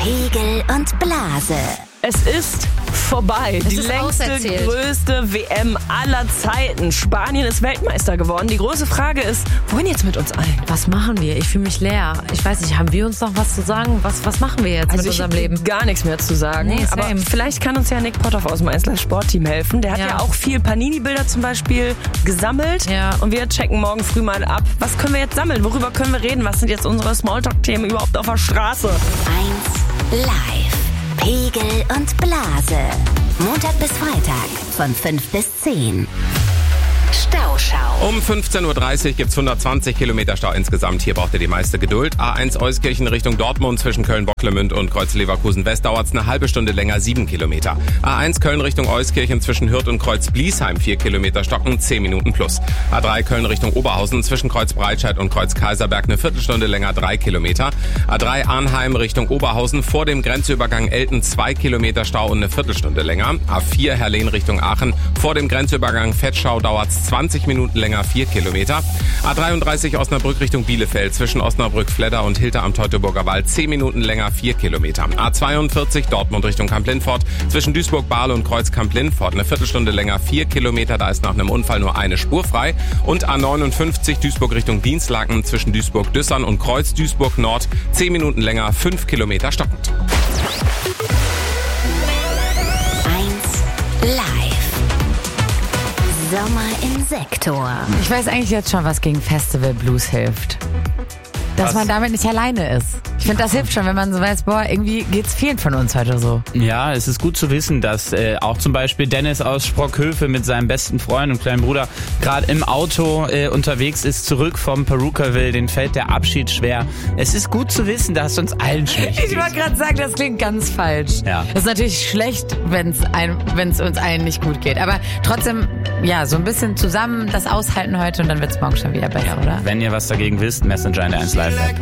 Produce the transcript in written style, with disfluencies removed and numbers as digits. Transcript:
Pegel und Blase. Es ist vorbei. Die längste, größte WM aller Zeiten. Spanien ist Weltmeister geworden. Die große Frage ist, wohin jetzt mit uns allen? Was machen wir? Ich fühle mich leer. Ich weiß nicht, haben wir uns noch was zu sagen? Was machen wir jetzt mit unserem Leben? Gar nichts mehr zu sagen. Nee, aber vielleicht kann uns ja Nick Potthoff aus dem Eisler Sportteam helfen. Der hat ja auch viel Panini-Bilder zum Beispiel gesammelt. Ja. Und wir checken morgen früh mal ab. Was können wir jetzt sammeln? Worüber können wir reden? Was sind jetzt unsere Smalltalk-Themen überhaupt auf der Straße? 1 live. Pegel und Blase. Montag bis Freitag von 5 bis 10. Stauschau. Um 15.30 Uhr gibt es 120 Kilometer Stau insgesamt. Hier braucht ihr die meiste Geduld. A1 Euskirchen Richtung Dortmund zwischen Köln-Bocklemünd und Kreuz-Leverkusen-West dauert es eine halbe Stunde länger, 7 Kilometer. A1 Köln Richtung Euskirchen zwischen Hürth und Kreuz-Bliesheim 4 Kilometer stocken, 10 Minuten plus. A3 Köln Richtung Oberhausen zwischen Kreuz-Breitscheid und Kreuz-Kaiserberg eine Viertelstunde länger, 3 Kilometer. A3 Arnheim Richtung Oberhausen vor dem Grenzübergang Elten 2 Kilometer Stau und eine Viertelstunde länger. A4 Herrlehn Richtung Aachen vor dem Grenzübergang Vetschau dauert 20 Minuten länger, 4 Kilometer. A33 Osnabrück Richtung Bielefeld zwischen Osnabrück, Fledder und Hilter am Teutoburger Wald 10 Minuten länger, 4 Kilometer. A42 Dortmund Richtung Kamp-Lindfort zwischen Duisburg-Bahle und Kreuz Kamp-Lindfort eine Viertelstunde länger, 4 Kilometer. Da ist nach einem Unfall nur eine Spur frei. Und A59 Duisburg Richtung Dienstlaken zwischen Duisburg-Düssern und Kreuz Duisburg-Nord 10 Minuten länger, 5 Kilometer stockend. 1 live. Sommer im Sektor. Ich weiß eigentlich jetzt schon, was gegen Festival Blues hilft. Dass man damit nicht alleine ist. Ich finde, das hilft schon, wenn man so weiß, boah, irgendwie geht's vielen von uns heute so. Ja, es ist gut zu wissen, dass auch zum Beispiel Dennis aus Sprockhövel mit seinem besten Freund und kleinen Bruder gerade im Auto unterwegs ist, zurück vom Perukaville, den fällt der Abschied schwer. Es ist gut zu wissen, dass es uns allen schlecht geht. Ich wollte gerade sagen, das klingt ganz falsch. Ja. Das ist natürlich schlecht, wenn es uns allen nicht gut geht. Aber trotzdem, ja, so ein bisschen zusammen das aushalten heute und dann wird's morgen schon wieder besser, oder? Wenn ihr was dagegen wisst, Messenger in der 1 Live.